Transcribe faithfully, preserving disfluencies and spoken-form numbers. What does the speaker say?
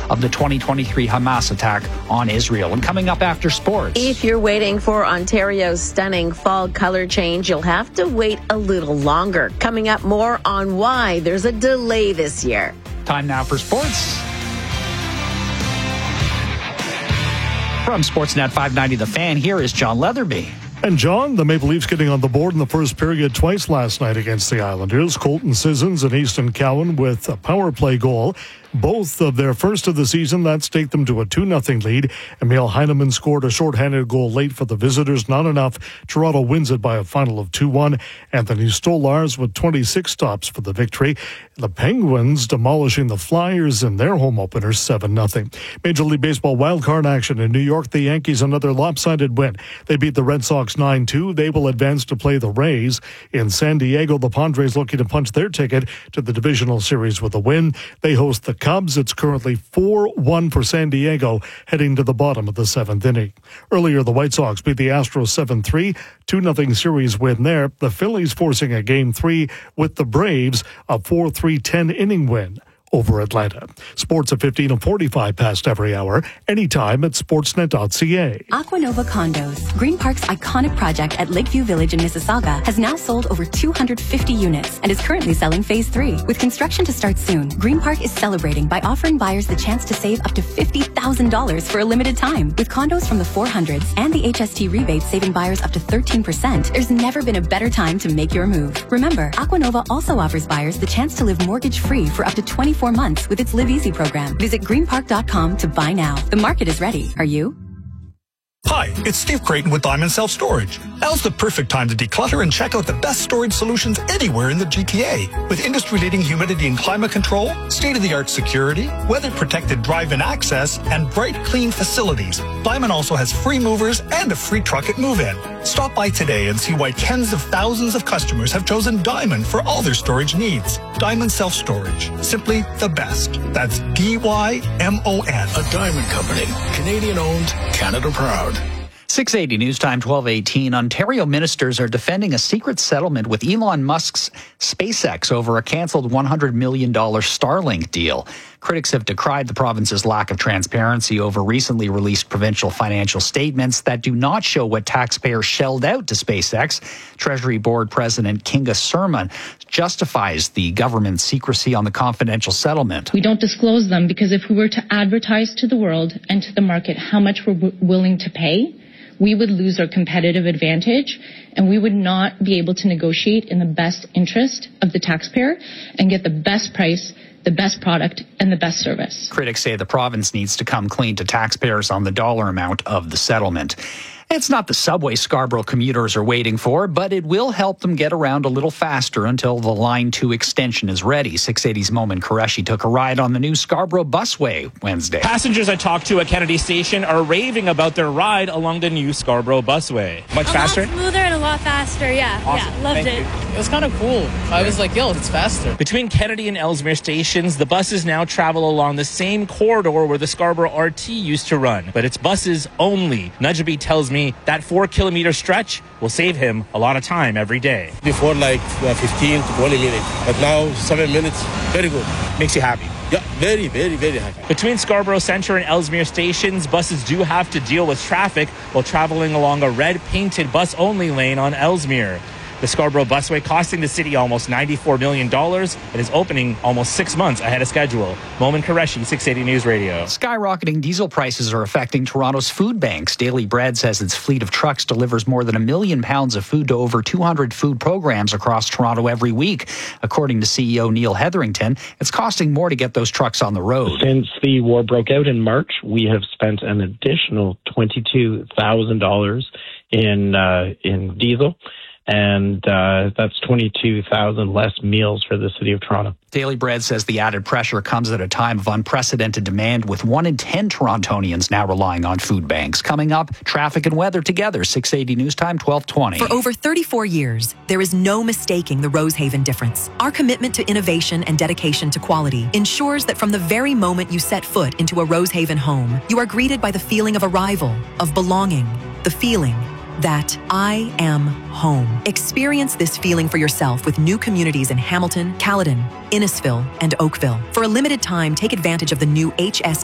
of the twenty twenty-three Hamas attack on Israel. And coming up after sports. If you're waiting for Ontario's stunning fall color change, you'll have to wait a little longer. Coming up, more on why there's a delay this year. Time now for sports. From Sportsnet five ninety The Fan, here is John Leatherby. And John, the Maple Leafs getting on the board in the first period twice last night against the Islanders. Colton Sissons and Easton Cowan with a power play goal. Both of their first of the season, that staked them to a two nothing lead. Emil Heineman scored a shorthanded goal late for the visitors. Not enough. Toronto wins it by a final of two one. Anthony Stolarz with twenty-six stops for the victory. The Penguins demolishing the Flyers in their home opener seven nothing. Major League Baseball wildcard action in New York. The Yankees another lopsided win. They beat the Red Sox nine two. They will advance to play the Rays. In San Diego, the Padres looking to punch their ticket to the divisional series with a win. They host the Cubs. It's currently four one for San Diego, heading to the bottom of the seventh inning. Earlier, the White Sox beat the Astros seven three, two nothing series win there. The Phillies forcing a game three with the Braves, a four three ten inning win over Atlanta. Sports at fifteen and forty-five past every hour, anytime at sportsnet dot c a. Aquanova Condos, Green Park's iconic project at Lakeview Village in Mississauga, has now sold over two hundred fifty units and is currently selling phase three. With construction to start soon, Green Park is celebrating by offering buyers the chance to save up to fifty thousand dollars for a limited time. With condos from the four hundreds and the H S T rebate saving buyers up to thirteen percent, there's never been a better time to make your move. Remember, Aquanova also offers buyers the chance to live mortgage-free for up to twenty-four months with its Live Easy program. Visit green park dot com to buy now. The market is ready. Are you? Hi, it's Steve Creighton with Diamond Self Storage. Now's the perfect time to declutter and check out the best storage solutions anywhere in the G T A. With industry-leading humidity and climate control, state-of-the-art security, weather-protected drive-in access, and bright, clean facilities, Diamond also has free movers and a free truck at move-in. Stop by today and see why tens of thousands of customers have chosen Diamond for all their storage needs. Diamond Self Storage. Simply the best. That's D Y M O N. A Diamond Company. Canadian-owned, Canada-proud. six eighty News Time, twelve eighteen. Ontario ministers are defending a secret settlement with Elon Musk's SpaceX over a cancelled one hundred million dollars Starlink deal. Critics have decried the province's lack of transparency over recently released provincial financial statements that do not show what taxpayers shelled out to SpaceX. Treasury Board President Kinga Surma justifies the government's secrecy on the confidential settlement. We don't disclose them because if we were to advertise to the world and to the market how much we're w- willing to pay, we would lose our competitive advantage and we would not be able to negotiate in the best interest of the taxpayer and get the best price, the best product, and the best service. Critics say the province needs to come clean to taxpayers on the dollar amount of the settlement. It's not the subway Scarborough commuters are waiting for, but it will help them get around a little faster until the Line two extension is ready. six eighty's Momin Qureshi took a ride on the new Scarborough busway Wednesday. Passengers I talked to at Kennedy Station are raving about their ride along the new Scarborough busway. Much a faster? A lot smoother and a lot faster, yeah. Awesome. Yeah, loved Thank it. You. It was kind of cool. I was like, yo, it's faster. Between Kennedy and Ellesmere stations, the buses now travel along the same corridor where the Scarborough R T used to run. But it's buses only. Nujabeh tells me that four kilometer stretch will save him a lot of time every day. Before like uh, fifteen to twenty minutes, but now seven minutes, very good. Makes you happy? Yeah, very, very, very happy. Between Scarborough Centre and Ellesmere stations, buses do have to deal with traffic while traveling along a red painted bus-only lane on Ellesmere. The Scarborough busway costing the city almost ninety-four million dollars and is opening almost six months ahead of schedule. Momin Qureshi, six eighty News Radio. Skyrocketing diesel prices are affecting Toronto's food banks. Daily Bread says its fleet of trucks delivers more than a million pounds of food to over two hundred food programs across Toronto every week. According to C E O Neil Hetherington, it's costing more to get those trucks on the road. Since the war broke out in March, we have spent an additional twenty-two thousand dollars in uh, in diesel. And uh, that's twenty-two thousand less meals for the City of Toronto. Daily Bread says the added pressure comes at a time of unprecedented demand, with one in ten Torontonians now relying on food banks. Coming up, traffic and weather together. six eighty News Time, twelve twenty. For over thirty-four years, there is no mistaking the Rosehaven difference. Our commitment to innovation and dedication to quality ensures that from the very moment you set foot into a Rosehaven home, you are greeted by the feeling of arrival, of belonging, the feeling that I am home. Experience this feeling for yourself with new communities in Hamilton, Caledon, Innisfil, and Oakville. For a limited time, take advantage of the new H S